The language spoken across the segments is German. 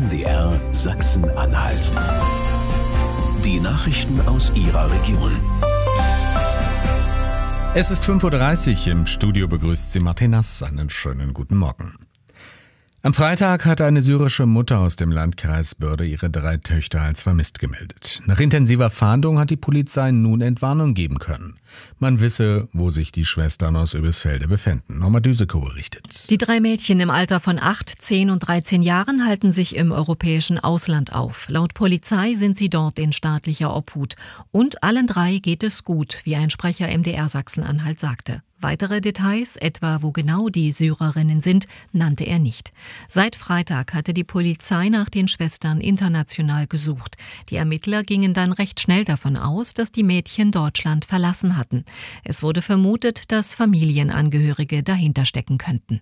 MDR Sachsen-Anhalt. Die Nachrichten aus Ihrer Region. Es ist 5:30 Uhr. Im Studio begrüßt Sie Martin Nass. Einen schönen guten Morgen. Am Freitag hatte eine syrische Mutter aus dem Landkreis Börde ihre 3 Töchter als vermisst gemeldet. Nach intensiver Fahndung hat die Polizei nun Entwarnung geben können. Man wisse, wo sich die Schwestern aus Oebisfelde befinden. Norma Düseko berichtet. Die 3 Mädchen im Alter von 8, 10 und 13 Jahren halten sich im europäischen Ausland auf. Laut Polizei sind sie dort in staatlicher Obhut. Und allen 3 geht es gut, wie ein Sprecher MDR Sachsen-Anhalt sagte. Weitere Details, etwa wo genau die Syrerinnen sind, nannte er nicht. Seit Freitag hatte die Polizei nach den Schwestern international gesucht. Die Ermittler gingen dann recht schnell davon aus, dass die Mädchen Deutschland verlassen hatten. Es wurde vermutet, dass Familienangehörige dahinter stecken könnten.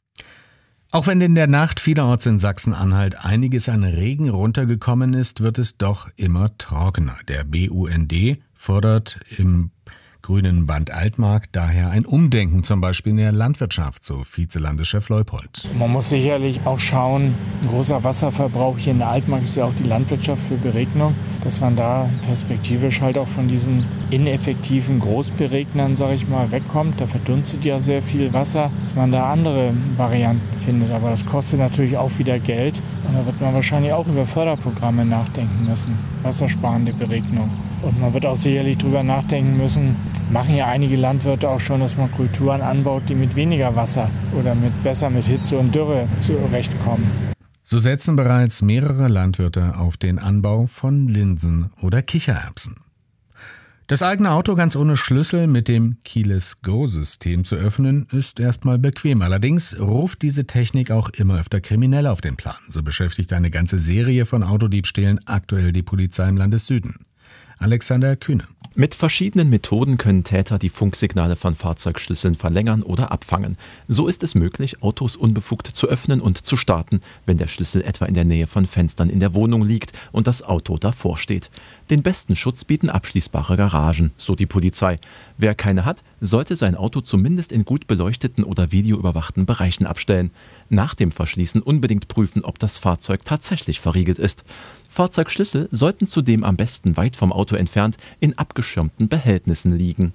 Auch wenn in der Nacht vielerorts in Sachsen-Anhalt einiges an Regen runtergekommen ist, wird es doch immer trockener. Der BUND fordert im Grünen Band Altmark daher ein Umdenken, zum Beispiel in der Landwirtschaft, so Vizelandeschef Leupold. Man muss sicherlich auch schauen, ein großer Wasserverbrauch hier in der Altmark ist ja auch die Landwirtschaft für Beregnung, dass man da perspektivisch halt auch von diesen ineffektiven Großberegnern, sag ich mal, wegkommt. Da verdunstet ja sehr viel Wasser, dass man da andere Varianten findet. Aber das kostet natürlich auch wieder Geld und da wird man wahrscheinlich auch über Förderprogramme nachdenken müssen, wassersparende Beregnung. Und man wird auch sicherlich drüber nachdenken müssen, machen ja einige Landwirte auch schon, dass man Kulturen anbaut, die mit weniger Wasser oder besser mit Hitze und Dürre zurechtkommen. So setzen bereits mehrere Landwirte auf den Anbau von Linsen oder Kichererbsen. Das eigene Auto ganz ohne Schlüssel mit dem Keyless-Go-System zu öffnen, ist erstmal bequem. Allerdings ruft diese Technik auch immer öfter Kriminelle auf den Plan. So beschäftigt eine ganze Serie von Autodiebstählen aktuell die Polizei im Landessüden. Alexander Kühne. Mit verschiedenen Methoden können Täter die Funksignale von Fahrzeugschlüsseln verlängern oder abfangen. So ist es möglich, Autos unbefugt zu öffnen und zu starten, wenn der Schlüssel etwa in der Nähe von Fenstern in der Wohnung liegt und das Auto davor steht. Den besten Schutz bieten abschließbare Garagen, so die Polizei. Wer keine hat, sollte sein Auto zumindest in gut beleuchteten oder videoüberwachten Bereichen abstellen. Nach dem Verschließen unbedingt prüfen, ob das Fahrzeug tatsächlich verriegelt ist. Fahrzeugschlüssel sollten zudem am besten weit vom Auto entfernt in abgeschirmten Behältnissen liegen.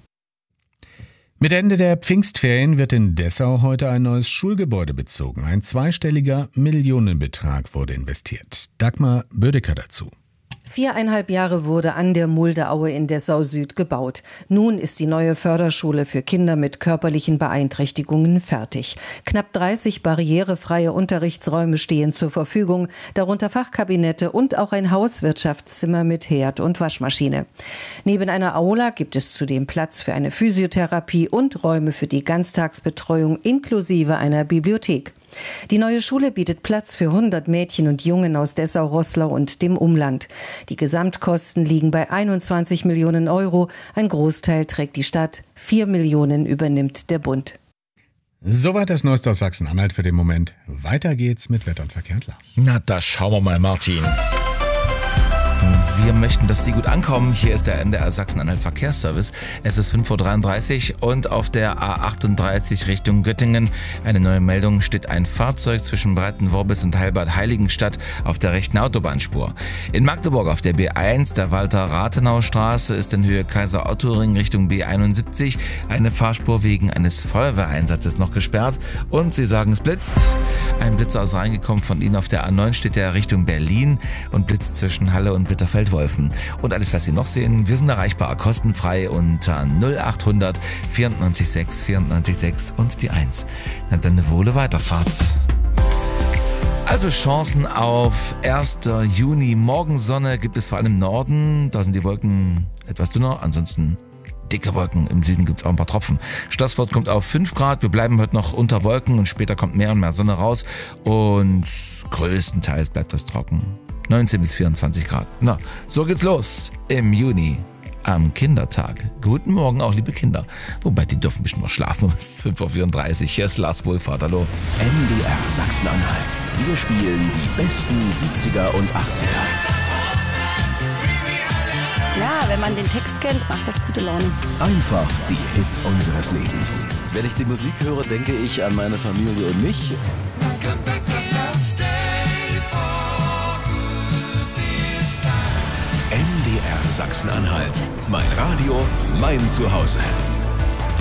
Mit Ende der Pfingstferien wird in Dessau heute ein neues Schulgebäude bezogen. Ein zweistelliger Millionenbetrag wurde investiert. Dagmar Bödecker dazu. 4,5 Jahre wurde an der Muldeaue in Dessau-Süd gebaut. Nun ist die neue Förderschule für Kinder mit körperlichen Beeinträchtigungen fertig. Knapp 30 barrierefreie Unterrichtsräume stehen zur Verfügung, darunter Fachkabinette und auch ein Hauswirtschaftszimmer mit Herd und Waschmaschine. Neben einer Aula gibt es zudem Platz für eine Physiotherapie und Räume für die Ganztagsbetreuung inklusive einer Bibliothek. Die neue Schule bietet Platz für 100 Mädchen und Jungen aus Dessau-Roßlau und dem Umland. Die Gesamtkosten liegen bei 21 Millionen Euro. Ein Großteil trägt die Stadt, 4 Millionen übernimmt der Bund. Soweit das Neueste aus Sachsen-Anhalt für den Moment. Weiter geht's mit Wetter und Verkehr und Lars. Na, da schauen wir mal, Martin. Wir möchten, dass Sie gut ankommen. Hier ist der MDR Sachsen-Anhalt Verkehrsservice. Es ist 5:33 Uhr und auf der A38 Richtung Göttingen. Eine neue Meldung: steht ein Fahrzeug zwischen Breitenworbis und Heilbad-Heiligenstadt auf der rechten Autobahnspur. In Magdeburg auf der B1, der Walter-Rathenau-Straße, ist in Höhe Kaiser-Otto-Ring Richtung B71 eine Fahrspur wegen eines Feuerwehreinsatzes noch gesperrt. Und Sie sagen, es blitzt. Ein Blitzer ist reingekommen von Ihnen auf der A9, steht der Richtung Berlin und blitzt zwischen Halle und Bitterfeld-Wolfen. Und alles, was Sie noch sehen, wir sind erreichbar kostenfrei unter 0800 94 6 94 6 und die 1. Na dann eine wohle Weiterfahrt. Also Chancen auf 1. Juni. Morgensonne gibt es vor allem im Norden. Da sind die Wolken etwas dünner, ansonsten dicke Wolken. Im Süden gibt es auch ein paar Tropfen. Stassfurt kommt auf 5 Grad. Wir bleiben heute noch unter Wolken und später kommt mehr und mehr Sonne raus. Und größtenteils bleibt das trocken. 19 bis 24 Grad. Na, so geht's los im Juni am Kindertag. Guten Morgen auch, liebe Kinder. Wobei, die dürfen bestimmt noch schlafen. Es ist 5:34 Uhr. Hier ist Lars Wohlfahrt. Hallo. MDR Sachsen-Anhalt. Wir spielen die besten 70er und 80er. Ja, wenn man den Text kennt, macht das gute Laune. Einfach die Hits unseres Lebens. Wenn ich die Musik höre, denke ich an meine Familie und mich. MDR Sachsen-Anhalt. Mein Radio, mein Zuhause.